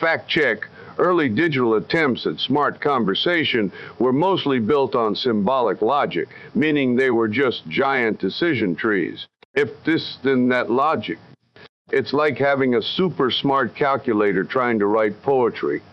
Fact check, early digital attempts at smart conversation were mostly built on symbolic logic, meaning they were just giant decision trees. If this, then that logic. It's like having a super smart calculator trying to write poetry.